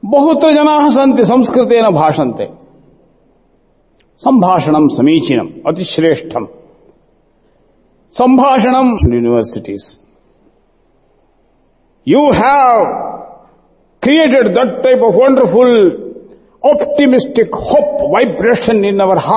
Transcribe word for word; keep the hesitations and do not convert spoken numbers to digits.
बहुत्र जनाः सन्ति संस्कृतेन भाषन्ते. सम्भाषणं समीचीनम्, अतिश्रेष्ठम्. सम्भाषणं universities. You have created that type of wonderful optimistic hope vibration in our heart.